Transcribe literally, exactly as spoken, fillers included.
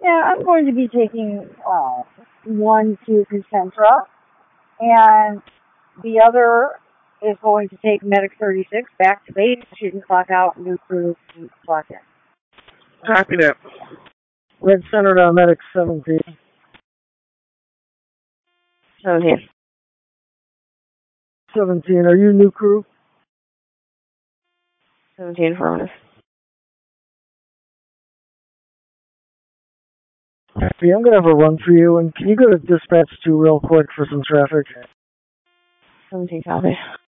Yeah, I'm going to be taking uh, one to Concentra, and the other is going to take Medic thirty-six back to base. She can clock out, new crew, and clock in. Copy that. Red Center to Medic seventeen. seventeen. seventeen, are you new crew? seventeen, affirmative. Copy, I'm going to have a run for you, and can you go to dispatch two real quick for some traffic? seventeen, copy.